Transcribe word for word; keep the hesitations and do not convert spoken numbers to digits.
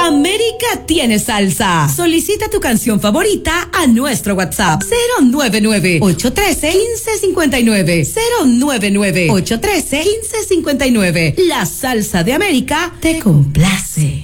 América tiene salsa. Solicita tu canción favorita a nuestro WhatsApp cero nueve nueve, ocho uno tres, uno cinco cinco nueve, cero nueve nueve, ocho uno tres, uno cinco cinco nueve. La salsa de América te complace.